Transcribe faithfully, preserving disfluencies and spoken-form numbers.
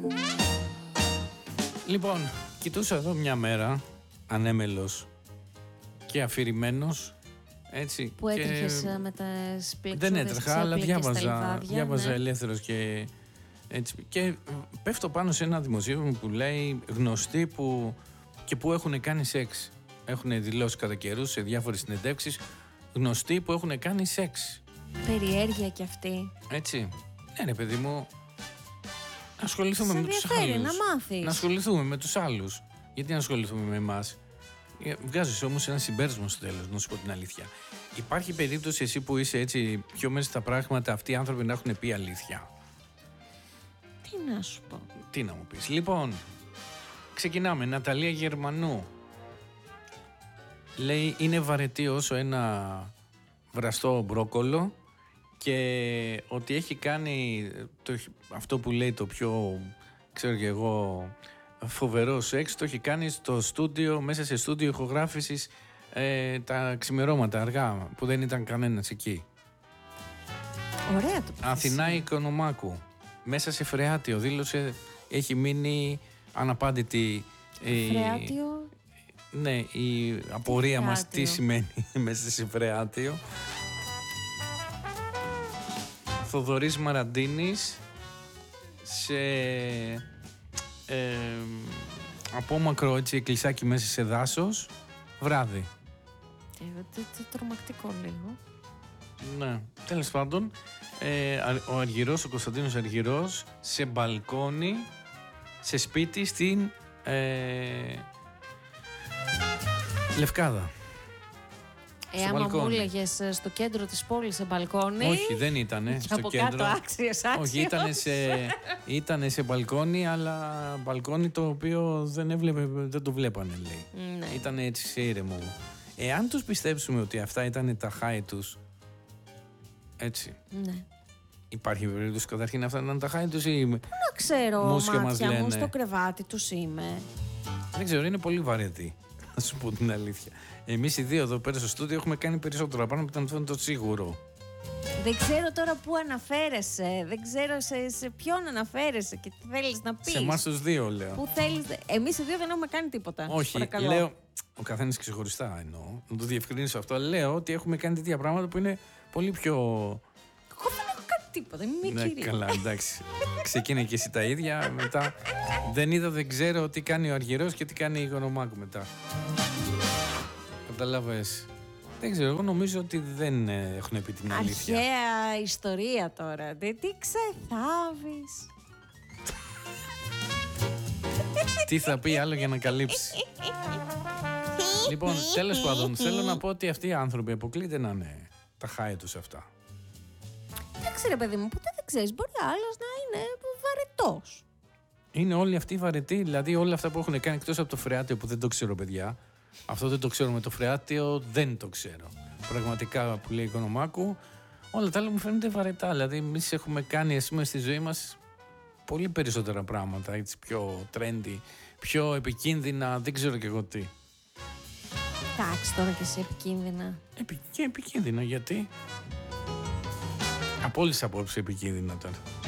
Λοιπόν, κοιτούσα εδώ μια μέρα, ανέμελος και αφηρημένος, έτσι. Που έτρεχες και... με τα σπλεξούδες. Δεν έτρεχα, αλλά διάβαζα, λιβάδια, διάβαζα ναι. ελεύθερος και έτσι. Και πέφτω πάνω σε ένα δημοσίευμα που λέει γνωστοί που και που έχουν κάνει σεξ. Έχουν δηλώσει κατά καιρούς σε διάφορες συνεντεύξεις γνωστοί που έχουν κάνει σεξ. Περιέργεια κι αυτή. Έτσι. Ναι, ρε παιδί μου, να ασχοληθούμε σε με τους άλλους. Να μάθεις. Να ασχοληθούμε με τους άλλους. Γιατί να ασχοληθούμε με εμάς. Βγάζεις όμως ένα συμπέρασμα στο τέλος, να σου πω την αλήθεια. Υπάρχει περίπτωση εσύ που είσαι έτσι πιο μέσα στα πράγματα, αυτοί οι άνθρωποι να έχουν πει αλήθεια? Τι να σου πω. Τι να μου πεις. Λοιπόν, ξεκινάμε. Ναταλία Γερμανού. Λέει είναι βαρετή όσο ένα βραστό μπρόκολο και ότι έχει κάνει το, αυτό που λέει το πιο, ξέρω και εγώ, φοβερό σεξ, το έχει κάνει στο στούντιο, μέσα σε στούντιο ηχογράφησης ε, τα ξημερώματα αργά που δεν ήταν κανένας εκεί. Ωραία το πες. Αθηνά Οικονομάκου, μέσα σε φρεάτιο, δήλωσε έχει μείνει αναπάντητη. Φρεάτιο. Ναι, η απορία τι μας τι σημαίνει μέσα σε φρεάτιο. Θοδωρής Μαραντίνης σε ε, απόμακρο έτσι εκκλησάκι μέσα σε δάσος βράδυ. Τι, τι, τι τρομακτικό λίγο. Ναι, τέλος πάντων ε, ο Αργυρός, ο Κωνσταντίνος Αργυρός σε μπαλκόνι σε σπίτι στην ε, Λευκάδα. Ε, άμα μου έλεγες στο κέντρο της πόλης σε μπαλκόνι. Όχι, δεν ήτανε στο από κέντρο. Κάτω άξιος, άξιος. Όχι, ήτανε σε, ήτανε σε μπαλκόνι, αλλά μπαλκόνι το οποίο δεν, έβλεπε, δεν το βλέπανε, λέει. Ναι. Ήτανε έτσι σε ήρεμο. Εάν τους πιστέψουμε ότι αυτά ήταν τα χάη τους, έτσι. Ναι. Υπάρχει περίπτωση καταρχήν αυτά να είναι τα χάη τους ή. Πού να ξέρω, μάτια μάτια μου, στο κρεβάτι τους είμαι. Δεν ξέρω, είναι πολύ βαρετή. Να σου πω την αλήθεια. Εμείς οι δύο εδώ πέρα στο στούντιο έχουμε κάνει περισσότερα πάνω από αυτό είναι το σίγουρο. Δεν ξέρω τώρα πού αναφέρεσαι. Δεν ξέρω σε, σε ποιον αναφέρεσαι και τι θέλεις να πεις. Σε εμάς τους δύο λέω. Πού θέλεις. Εμείς οι δύο δεν έχουμε κάνει τίποτα. Όχι, παρακαλώ. Λέω. Ο καθένας ξεχωριστά εννοώ. Να το διευκρινίσω αυτό. Αλλά λέω ότι έχουμε κάνει τέτοια πράγματα που είναι πολύ πιο. Εγώ δεν έχω κάνει τίποτα. Μην με Ναι, κυρίω. καλά, εντάξει. Ξεκίνησε και εσύ τα ίδια. Μετά δεν είδα, δεν ξέρω τι κάνει ο Αργυρός και τι κάνει η Οικονομάκου μετά. Καταλάβες. Δεν ξέρω, εγώ νομίζω ότι δεν έχουν πει την αλήθεια. Αρχαία ιστορία τώρα. Τι ξεθάβεις. Τι θα πει άλλο για να καλύψει. Λοιπόν, τέλος πάντων, θέλω να πω ότι αυτοί οι άνθρωποι αποκλείται να είναι τα χάη τους αυτά. Δεν ξέρω, παιδί μου, ποτέ δεν ξέρεις. Μπορεί άλλος να είναι βαρετός. Είναι όλοι αυτοί βαρετοί, δηλαδή όλα αυτά που έχουν κάνει εκτός από το φρεάτιο που δεν το ξέρω, παιδιά. Αυτό δεν το ξέρω με το φρεάτιο, δεν το ξέρω. Πραγματικά που λέει η Οικονομάκου, όλα τα άλλα μου φαίνονται βαρετά. Δηλαδή, εμείς έχουμε κάνει, ας πούμε, στη ζωή μας πολύ περισσότερα πράγματα, έτσι πιο trendy, πιο επικίνδυνα, δεν ξέρω και εγώ τι. Εντάξει, τώρα και εσύ επικίνδυνα. Επι... Και επικίνδυνα, γιατί? Από όλες τις απόψεις επικίνδυνα τώρα.